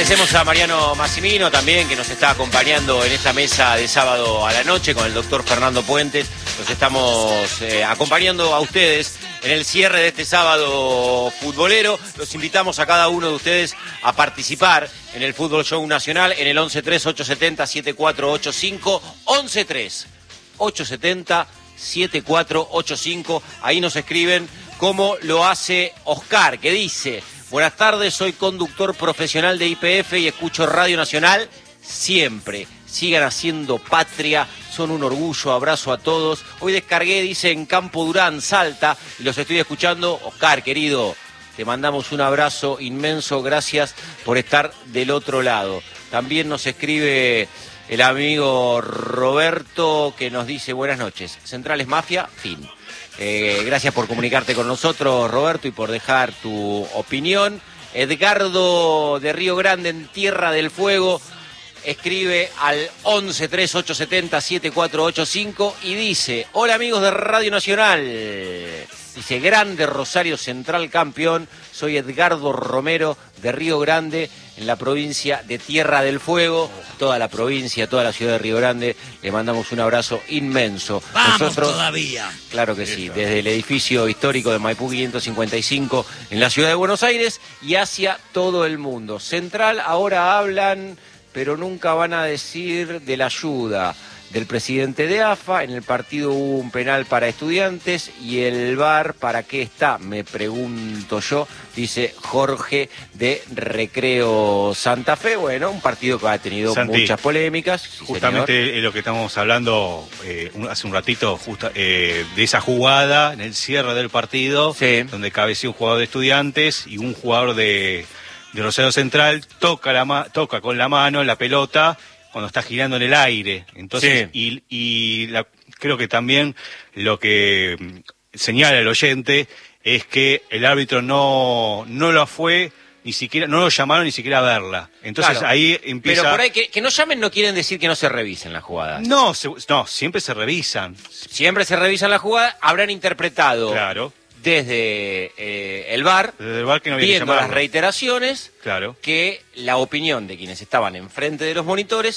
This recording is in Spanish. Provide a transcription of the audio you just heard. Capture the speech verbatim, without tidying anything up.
Agradecemos a Mariano Massimino también, que nos está acompañando en esta mesa de sábado a la noche con el doctor Fernando Puentes. Los estamos eh, acompañando a ustedes en el cierre de este sábado futbolero. Los invitamos a cada uno de ustedes a participar en el Fútbol Show Nacional en el once tres ocho siete cero siete cuatro ocho cinco, once tres ocho siete cero siete cuatro ocho cinco. Ahí nos escriben cómo lo hace Oscar, que dice: buenas tardes, soy conductor profesional de I P F y escucho Radio Nacional siempre. Sigan haciendo patria, son un orgullo, abrazo a todos. Hoy descargué, dice, en Campo Durán, Salta, y los estoy escuchando. Oscar, querido, te mandamos un abrazo inmenso, gracias por estar del otro lado. También nos escribe el amigo Roberto, que nos dice: buenas noches, Centrales Mafia, fin. Eh, gracias por comunicarte con nosotros, Roberto, y por dejar tu opinión. Edgardo de Río Grande, en Tierra del Fuego, escribe al once tres ocho siete cero siete cuatro ocho cinco y dice: hola amigos de Radio Nacional. Dice: grande Rosario Central campeón. Soy Edgardo Romero de Río Grande, en la provincia de Tierra del Fuego. Toda la provincia, toda la ciudad de Río Grande, le mandamos un abrazo inmenso. ¡Vamos Nosotros, todavía! Claro que sí, desde el edificio histórico de Maipú quinientos cincuenta y cinco en la ciudad de Buenos Aires y hacia todo el mundo. Central, ahora hablan, pero nunca van a decir de la ayuda del presidente de A F A. En el partido hubo un penal para Estudiantes y el V A R, ¿para qué está? Me pregunto yo, dice Jorge de Recreo Santa Fe. Bueno, un partido que ha tenido Santi, muchas polémicas. Sí, justamente es lo que estamos hablando eh, un, hace un ratito, justa, eh, de esa jugada en el cierre del partido, sí, donde cabeció un jugador de Estudiantes y un jugador de, de Rosario Central toca, la, toca con la mano la pelota cuando está girando en el aire. Entonces, sí. y, y la, creo que también lo que señala el oyente es que el árbitro no, no lo fue, ni siquiera, no lo llamaron ni siquiera a verla. Entonces claro, ahí empieza... Pero por ahí, que, que no llamen no quieren decir que no se revisen las jugadas. No, se, no, siempre se revisan. Siempre se revisan las jugadas, habrán interpretado... Claro. Desde eh, el V A R, Desde el V A R que no viendo las reiteraciones, claro, que la opinión de quienes estaban enfrente de los monitores